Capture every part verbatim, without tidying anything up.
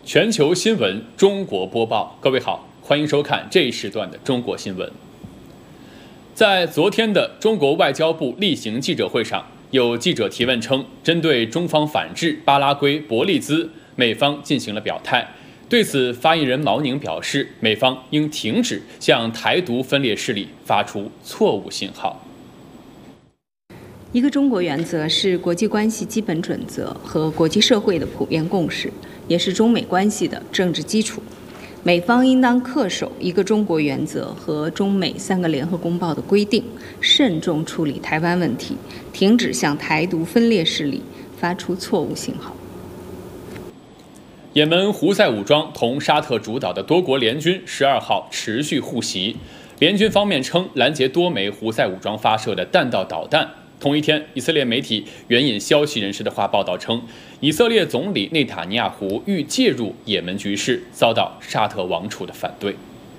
全球新闻中国播报，各位好，欢迎收看这一时段的中国新闻。在昨天的中国外交部例行记者会上，有记者提问称，针对中方反制巴拉圭、伯利兹，美方进行了表态。对此，发言人毛宁表示，美方应停止向台独分裂势力发出错误信号。 一个中国原则是国际关系基本准则和国际社会的普遍共识，也是中美关系的政治基础。美方应当恪守一个中国原则和中美三个联合公报的规定，慎重处理台湾问题，停止向台独分裂势力发出错误信号。 也门胡塞武装同沙特主导的多国联军十二号持续互袭，联军方面称拦截多枚胡塞武装发射的弹道导弹。同一天，以色列媒体援引消息人士的话报道称，以色列总理内塔尼亚胡欲介入也门局势，遭到沙特王储的反对。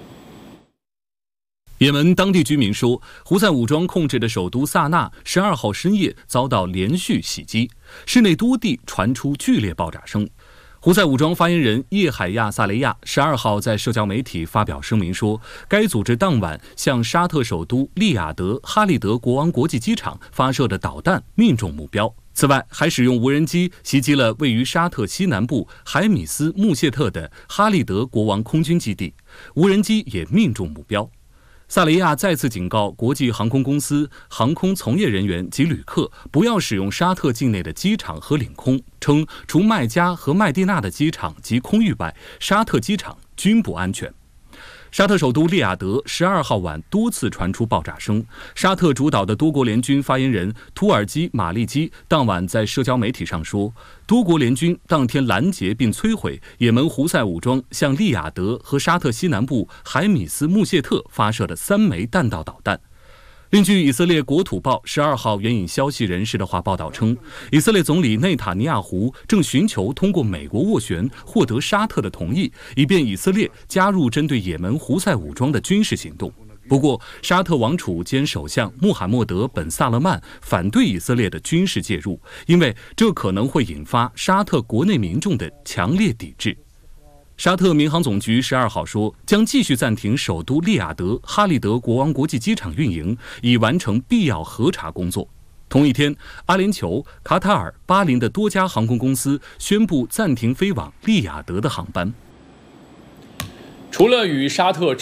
也门当地居民说，胡塞武装控制的首都萨那十二号深夜遭到连续袭击，市内多地传出剧烈爆炸声。胡塞武装发言人叶海亚·萨雷亚十二号在社交媒体发表声明说，该组织当晚向沙特首都利雅得哈利德国王国际机场发射的导弹命中目标。此外，还使用无人机袭击了位于沙特西南部海米斯穆谢特的哈利德国王空军基地，无人机也命中目标。萨雷亚再次警告国际航空公司、航空从业人员及旅客不要使用沙特境内的机场和领空，称除麦加和麦地那的机场及空域外，沙特机场均不安全。沙特首都利雅得十二号晚多次传出爆炸声，沙特主导的多国联军发言人图尔基·马利基当晚在社交媒体上说，多国联军当天拦截并摧毁也门胡塞武装向利雅得和沙特西南部海米斯穆谢特发射的三枚弹道导弹。另据以色列国土报十二号援引消息人士的话报道称，以色列总理内塔尼亚胡正寻求通过美国斡旋获得沙特的同意，以便以色列加入针对也门胡塞武装的军事行动。不过，沙特王储兼首相穆罕默德·本·萨勒曼反对以色列的军事介入，因为这可能会引发沙特国内民众的强烈抵制。沙特民航总局十二号说，将继续暂停首都利雅得哈利德国王国际机场运营，以完成必要核查工作。同一天，阿联酋、卡塔尔、巴林的多家航空公司宣布暂停飞往利雅得的航班。 除了与沙特